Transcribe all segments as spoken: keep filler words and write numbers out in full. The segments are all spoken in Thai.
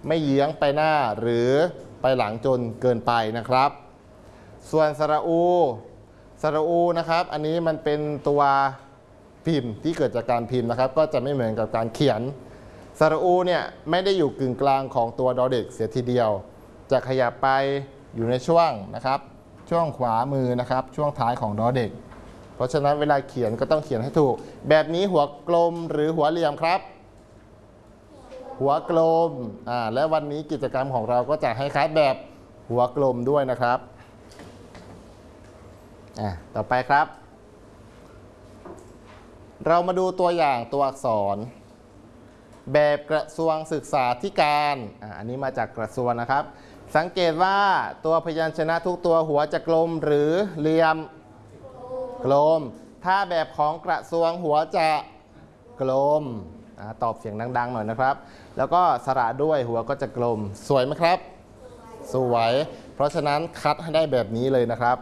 ไม่เยื้องไปหน้าหรือไปหลังจนเกินไปนะครับส่วนสระอูสระอูนะครับอันนี้มันเป็นตัวพิมพ์ที่เกิดจากการพิมพ์นะครับก็จะไม่เหมือนกับการเขียนสระอูเนี่ยไม่ได้อยู่กึ่งกลางของตัวดอเด็กเสียทีเดียวจะขยับไปอยู่ในช่วงนะครับช่วงขวามือนะครับช่วงท้ายของดอเด็กเพราะฉะนั้นเวลาเขียนก็ต้องเขียนให้ถูกแบบนี้หัวกลมหรือหัวเหลี่ยมครับหัวกลมอ่าและวันนี้กิจกรรมของเราก็จะให้คล้ายแบบหัวกลมด้วยนะครับอ่าต่อไปครับเรามาดูตัวอย่างตัวอักษรแบบกระทรวงศึกษาธิการอ่าอันนี้มาจากกระทรวงนะครับสังเกตว่าตัวพยัญชนะทุกตัวหัวจะกลมหรือเหลี่ยมกลมถ้าแบบของกระทรวงหัวจะกลมตอบเสียงดังๆหน่อยนะครับแล้วก็สระด้วยหัวก็จะกลมสวยไหมครับสวยเพราะฉะนั้นคัดให้ได้แบบนี้เลยนะครับ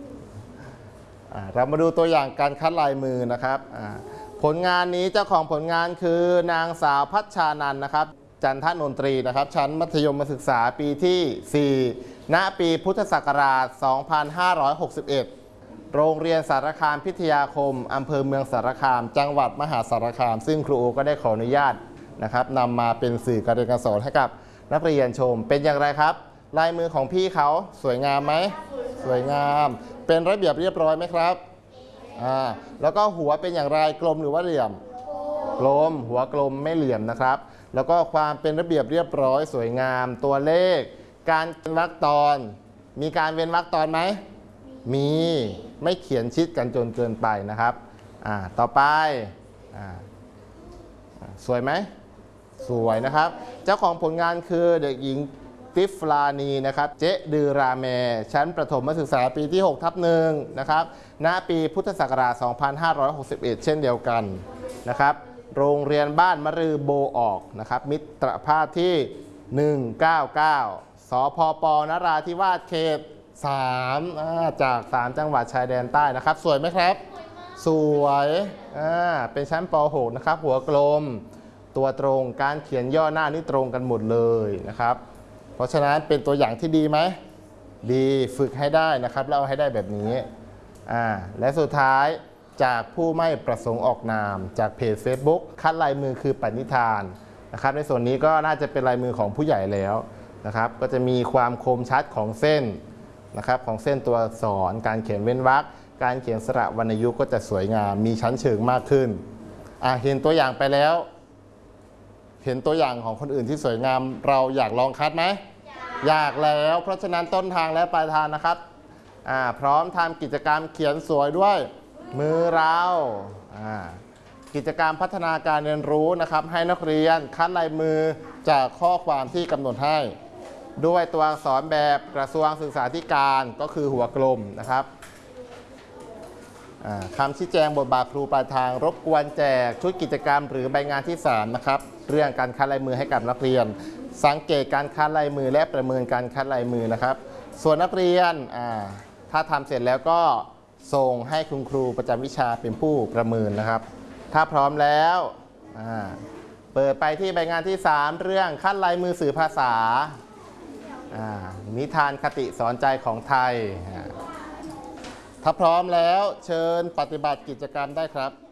เรามาดูตัวอย่างการคัดลายมือนะครับผลงานนี้เจ้าของผลงานคือนางสาวพัชชานันท์นะครับจันทนนตรีนะครับชั้นมัธยมศึกษาปีที่สี่ณปีพุทธศักราชสองพันห้าร้อยหกสิบเอ็ดโรงเรียนสารคามพิทยาคมอำเภอเมืองสารคามจังหวัดมหาสารคามซึ่งครูโอก็ได้ขออนุญาตนะครับนำมาเป็นสื่อการเรียนการสอนให้กับนักเรียนชมเป็นอย่างไรครับลายมือของพี่เขาสวยงามไหมสวยงามเป็นระเบียบเรียบร้อยไหมครับอ่าแล้วก็หัวเป็นอย่างไรกลมหรือว่าเหลี่ยมกลมหัวกลมไม่เหลี่ยมนะครับแล้วก็ความเป็นระเบียบเรียบร้อยสวยงามตัวเลขการเว้นวรรคตอนมีการเว้นวรรคตอนไหมมีไม่เขียนชิดกันจนเกินไปนะครับอ่าต่อไปอ่าสวยไหมสวยนะครับเจ้าของผลงานคือเด็กหญิงติฟลานีนะครับเจดือราเมชั้นประถมศึกษาปีที่หกทับหนึ่งนะครับณปีพุทธศักราชสองพันห้าร้อยหกสิบเอ็ดเช่นเดียวกันนะครับโรงเรียนบ้านมะรือโบออกนะครับมิตรภาพที่หนึ่งเก้าเก้าสพปนราธิวาสเขตสามจากสามจังหวัดชายแดนใต้นะครับสวยไหมครับสวยอ่าเป็นชั้นป หกนะครับหัวกลมตัวตรงการเขียนย่อหน้านี่ตรงกันหมดเลยนะครับเพราะฉะนั้นเป็นตัวอย่างที่ดีไหมดีฝึกให้ได้นะครับแล้วเอาให้ได้แบบนี้อ่าและสุดท้ายจากผู้ไม่ประสงค์ออกนามจากเพจ Facebook คัดลายมือคือปณิธานนะครับในส่วนนี้ก็น่าจะเป็นลายมือของผู้ใหญ่แล้วนะครับก็จะมีความคมชัดของเส้นนะครับของเส้นตัวอักษรการเขียนเว้นวรรคการเขียนสระวรรณยุกต์ก็จะสวยงามมีชั้นเชิงมากขึ้นอ่าเห็นตัวอย่างไปแล้วเห็นตัวอย่างของคนอื่นที่สวยงามเราอยากลองคัดไหมอยากแล้วเพราะฉะนั้นต้นทางและปลายทางนะครับอ่าพร้อมทำกิจกรรมเขียนสวยด้วยมือเราอ่ากิจกรรมพัฒนาการเรียนรู้นะครับให้นักเรียนคัดลายมือจากข้อความที่กำหนดให้ด้วยตัวอักษรแบบกระทรวงศึกษาธิการก็คือหัวกลมนะครับคำชี้แจงบทบาทครูปลายทางรบกวนแจกชุดกิจกรรมหรือใบงานที่สามนะครับเรื่องการคัดลายมือให้กับนักเรียนสังเกตการคัดลายมือและประเมินการคัดลายมือนะครับส่วนนักเรียนถ้าทำเสร็จแล้วก็ส่งให้คุณครูประจำวิชาเป็นผู้ประเมินนะครับถ้าพร้อมแล้วเปิดไปที่ใบงานที่สามเรื่องคัดลายมือสื่อภาษานิทานคติสอนใจของไทยถ้าพร้อมแล้วเชิญปฏิบัติกิจกรรมได้ครับ